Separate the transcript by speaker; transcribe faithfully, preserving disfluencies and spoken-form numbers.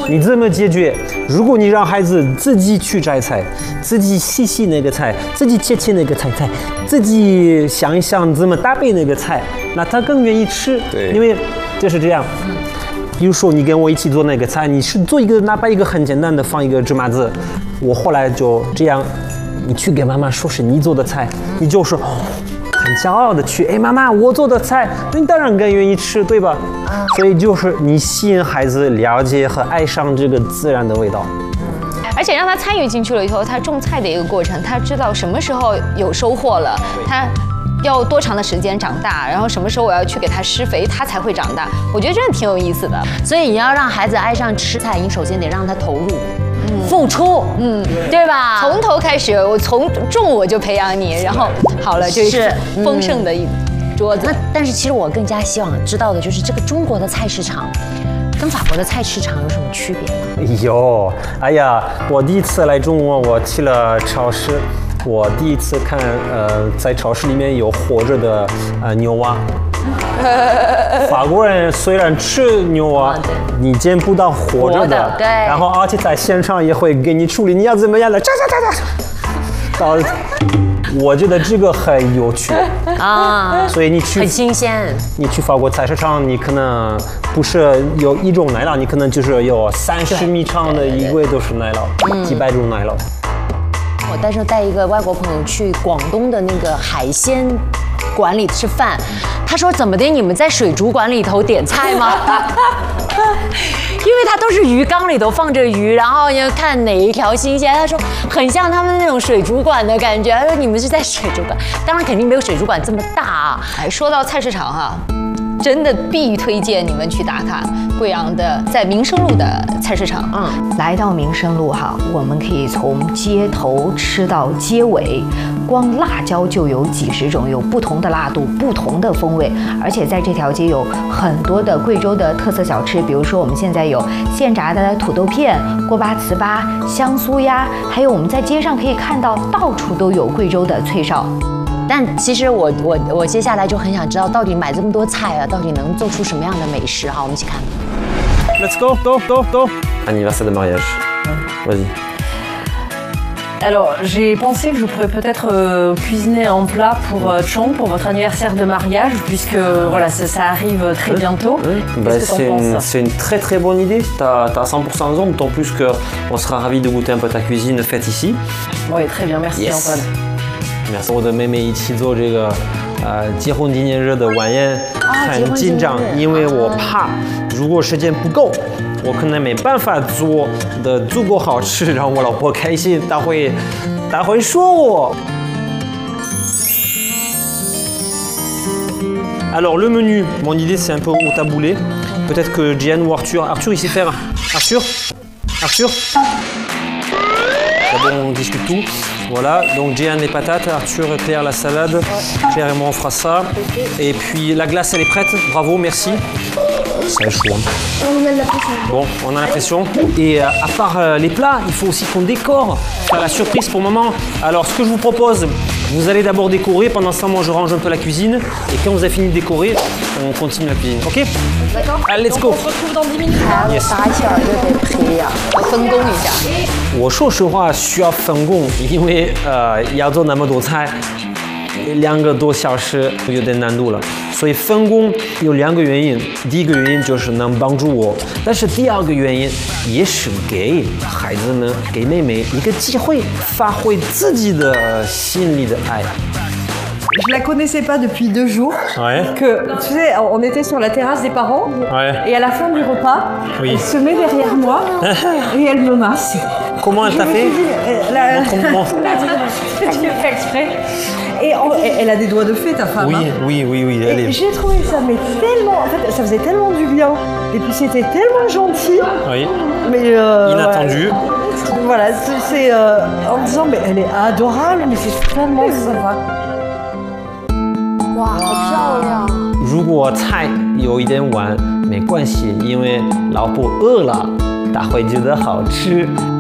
Speaker 1: 你怎么解决？如果你让孩子自己去摘菜，自己洗洗那个菜，自己切切那个菜菜，自己想一想怎么搭配那个菜，那他更愿意吃。
Speaker 2: 对，
Speaker 1: 因为就是这样。比如说你跟我一起做那个菜，你是做一个哪怕一个很简单的放一个芝麻子，我后来就这样，你去给妈妈说是你做的菜，你就是。很骄傲的去，哎，妈妈，我做的菜，你当然更愿意吃，对吧？啊，所以就是你吸引孩子了解和爱上这个自然的味道，
Speaker 3: 而且让他参与进去了以后，他种菜的一个过程，他知道什么时候有收获了，他要多长的时间长大，然后什么时候我要去给他施肥，他才会长大。我觉得真的挺有意思的。
Speaker 4: 所以你要让孩子爱上吃菜，你首先得让他投入。付出，嗯，对吧？
Speaker 3: 从头开始，我从种我就培养你，然后好了就是丰盛的一桌子。
Speaker 4: 那但是其实我更加希望知道的就是这个中国的菜市场跟法国的菜市场有什么区别吗？
Speaker 1: 有，哎呀，我第一次来中国，我去了超市，我第一次看，呃，在超市里面有活着的呃牛蛙。法国人虽然吃牛蛙，你见不到活着的，
Speaker 4: 对。
Speaker 1: 然后而且在现场也会给你处理，你要怎么样的，喳喳喳喳。到，我觉得这个很有趣啊，所以你去
Speaker 4: 很新鲜。
Speaker 1: 你去法国菜市场，你可能不是有一种奶酪，你可能就是有三十米长的一柜都是奶酪，几百种奶酪。
Speaker 4: 我带时候带一个外国朋友去广东的那个海鲜馆里吃饭，他说怎么的？你们在水族馆里头点菜吗？因为它都是鱼缸里头放着鱼，然后要看哪一条新鲜。他说很像他们那种水族馆的感觉。他说你们是在水族馆，当然肯定没有水族馆这么大啊。
Speaker 3: 哎，说到菜市场哈、啊。真的必推荐你们去打卡贵阳的在民生路的菜市场。
Speaker 5: 嗯，来到民生路哈，我们可以从街头吃到街尾，光辣椒就有几十种，有不同的辣度、不同的风味，而且在这条街有很多的贵州的特色小吃，比如说我们现在有现炸的土豆片、锅巴糍粑、香酥鸭，还有我们在街上可以看到到处都有贵州的脆哨。
Speaker 4: 但其实我我我接下来就很想知道，到底买这么多菜啊，到底能做出什么样的美食？好，我们一起看。
Speaker 1: Let's go, go, go, go. Anniversaire de mariage. Vas-y.
Speaker 6: Alors, j'ai pensé que je pourrais peut-être euh, cuisiner un plat pour euh, Chong, pour votre anniversaire de mariage, puisque voilà, ça, ça arrive très bientôt.
Speaker 1: Oui, bah, c'est une, une très très bonne idée, tu as, as cent pour cent raison, d'autant plus qu'on sera ravis de goûter un peu ta cuisine faite ici.
Speaker 6: Oui, très bien, merci yes. Antoine.
Speaker 1: Merci. 我的妹妹一起做这个，呃，结婚纪念日的晚宴很紧张，因为我怕如果时间不够，我可能没办法做的足够好吃，让我老婆开心，她会，她会说我。Alors le menu, mon idée c'est un peu au taboulé. Peut-être que Diane ou Arthur, Arthur ici faire. Arthur, Arthur. D'abord on discute tout. Voilà, donc Diane les patates, Arthur et Claire la salade, Claire et moi on fera ça. Et puis la glace elle est prête, bravo, merci. Ça est chaud. Bon, on a la pression. Et euh, à part euh, les plats, il faut aussi qu'on décore. Faire la surprise pour maman. Alors ce que je vous propose, vous allez d'abord décorer. Pendant ce temps, moi je range un peu la cuisine. Et quand vous avez fini de décorer, on continue la cuisine. Ok?
Speaker 6: D'accord.
Speaker 1: Allez, let's go.
Speaker 6: On se retrouve dans dix minutes.
Speaker 1: Yes.
Speaker 3: 要分工一下。
Speaker 1: 我说实话需要分工，因为呃要做那么多菜，两个多小时有点难度了。所以分工有两个原因，第一个原因就是能帮助我，但是第二个原因也是给孩子们、给妹妹一个机会，发挥自己的心里的爱。
Speaker 7: Je la connaissais pas depuis deux jours.
Speaker 1: Ouais.
Speaker 7: Que, tu sais, on était sur la terrasse des parents.
Speaker 1: Ouais.
Speaker 7: Et à la fin du repas, oui. Elle se met derrière moi et elle me masse.
Speaker 1: Comment elle t'a fait?
Speaker 7: La... Tu fais exprès. Et on, elle a des doigts de fée, ta femme.
Speaker 1: Oui,
Speaker 7: hein.
Speaker 1: oui, oui, oui. Elle est...
Speaker 7: J'ai trouvé ça mais tellement, en fait, ça faisait tellement du bien. Et puis c'était tellement gentil.
Speaker 1: Oui.
Speaker 7: Mais euh,
Speaker 1: inattendu.
Speaker 7: Ouais. Voilà, c'est euh, en disant mais elle est adorable, mais c'est tellement sympa.
Speaker 5: 哇，好漂亮！
Speaker 1: 如果菜有一点晚，没关系，因为老婆饿了，她会觉得好吃。